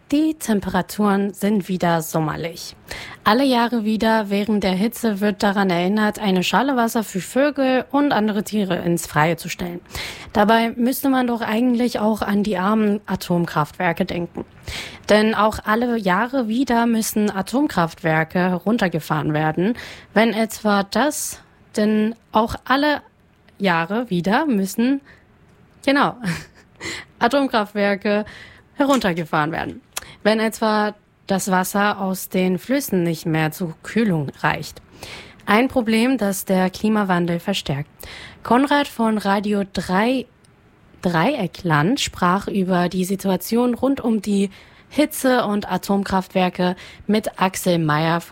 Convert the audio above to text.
Die Temperaturen sind wieder sommerlich. Alle Jahre wieder während der Hitze wird daran erinnert, eine Schale Wasser für Vögel und andere Tiere ins Freie zu stellen. Dabei müsste man doch eigentlich auch an die armen Atomkraftwerke denken. Denn auch alle Jahre wieder müssen Atomkraftwerke heruntergefahren werden, wenn etwa das, denn auch alle Jahre wieder müssen, genau, Atomkraftwerke heruntergefahren werden, wenn etwa das Wasser aus den Flüssen nicht mehr zur Kühlung reicht. Ein Problem, das der Klimawandel verstärkt. Konrad von Radio Dreieckland sprach über die Situation rund um die Hitze- und Atomkraftwerke mit Axel Meyer